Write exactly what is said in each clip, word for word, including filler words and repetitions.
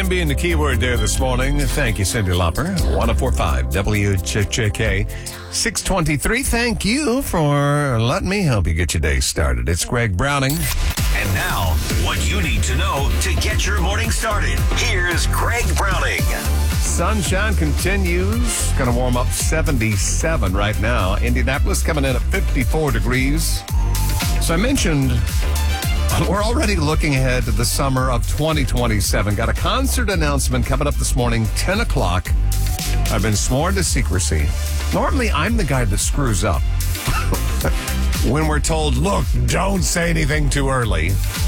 Time being the keyword there this morning. Thank you, Cindy Lauper. one oh four point five W J J K. six twenty-three. Thank you for letting me help you get your day started. It's Greg Browning. And now, what you need to know to get your morning started. Here's Greg Browning. Sunshine continues. Going to warm up seventy-seven right now. Indianapolis coming in at fifty-four degrees. So I mentioned we're already looking ahead to the summer of twenty twenty-seven. Got a concert announcement coming up this morning, ten o'clock. I've been sworn to secrecy. Normally, I'm the guy that screws up. When we're told, look, don't say anything too early.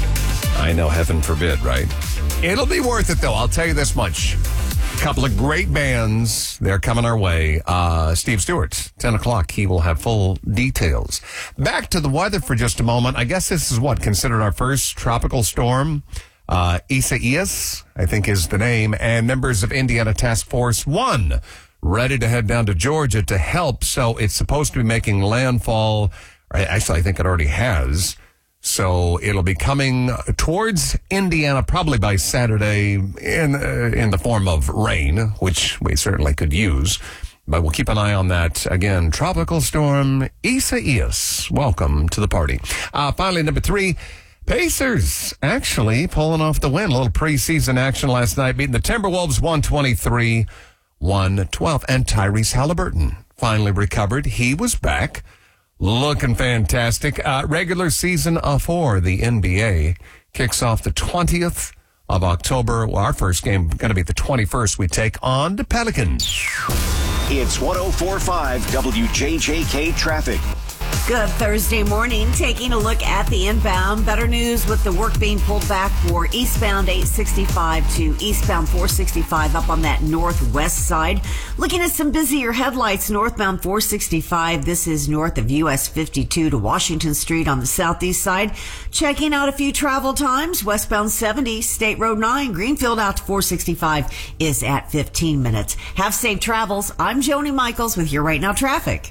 I know, heaven forbid, right? It'll be worth it, though. I'll tell you this much. A couple of great bands. They're coming our way. Uh, Steve Stewart, ten o'clock. He will have full details. Back to the weather for just a moment. I guess this is what, considered our first tropical storm. Uh, Isaias, I think is the name, and members of Indiana Task Force One ready to head down to Georgia to help. So it's supposed to be making landfall. Actually, I think it already has. So it'll be coming towards Indiana probably by Saturday in uh, in the form of rain, which we certainly could use. But we'll keep an eye on that. Again, Tropical Storm Isaias. Welcome to the party. Uh, finally, number three, Pacers actually pulling off the win. A little preseason action last night, beating the Timberwolves one twenty-three one twelve. And Tyrese Halliburton finally recovered. He was back. Looking fantastic. Uh, regular season of four, the N B A, kicks off the twentieth of October. Well, our first game going to be the twenty-first. We take on the Pelicans. It's one oh four point five W J J K traffic. Good Thursday morning. Taking a look at the inbound. Better news with the work being pulled back for eastbound eight sixty-five to eastbound four sixty-five up on that northwest side. Looking at some busier headlights northbound four sixty-five. This is north of U S fifty-two to Washington Street on the southeast side. Checking out a few travel times. Westbound seventy, State Road nine, Greenfield out to four sixty-five is at fifteen minutes. Have safe travels. I'm Joni Michaels with your Right Now traffic.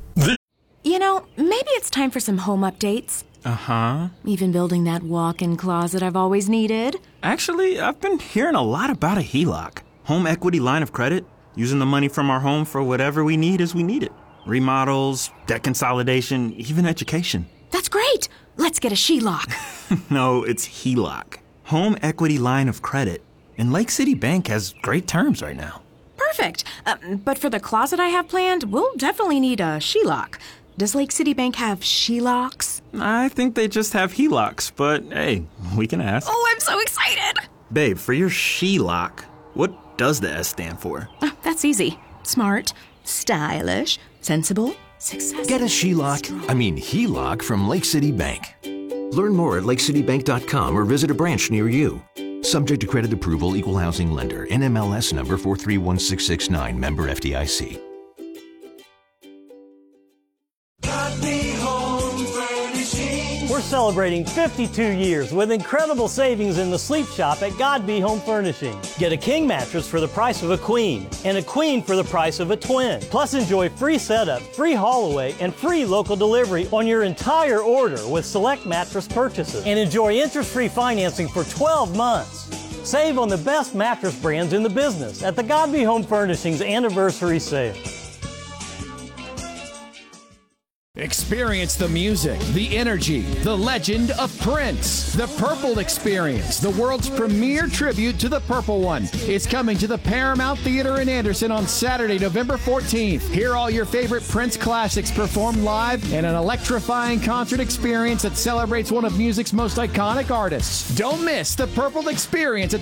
You know, maybe it's time for some home updates. Uh-huh. Even building that walk-in closet I've always needed. Actually, I've been hearing a lot about a H E L O C. Home equity line of credit. Using the money from our home for whatever we need as we need it. Remodels, debt consolidation, even education. That's great. Let's get a H E L O C. No, it's H E L O C. Home equity line of credit. And Lake City Bank has great terms right now. Perfect. Uh, but for the closet I have planned, we'll definitely need a H E L O C. Does Lake City Bank have H E L O Cs? I think they just have H E L O Cs, but hey, we can ask. Oh, I'm so excited! Babe, for your H E L O C, what does the S stand for? Oh, that's easy. Smart, stylish, sensible, successful. Get a H E L O C, I mean H E L O C from Lake City Bank. Learn more at lake city bank dot com or visit a branch near you. Subject to credit approval, equal housing lender, N M L S number four three one six six nine, member F D I C. We're celebrating fifty-two years with incredible savings in the sleep shop at Godby Home Furnishing. Get a king mattress for the price of a queen and a queen for the price of a twin. Plus enjoy free setup, free haul away, and free local delivery on your entire order with select mattress purchases. And enjoy interest-free financing for twelve months. Save on the best mattress brands in the business at the Godby Home Furnishings Anniversary Sale. Experience the music, the energy, the legend of Prince. The Purple Experience, the world's premier tribute to the Purple One. It's coming to the Paramount Theater in Anderson on Saturday, November fourteenth. Hear all your favorite Prince classics performed live in an electrifying concert experience that celebrates one of music's most iconic artists. Don't miss the Purple Experience at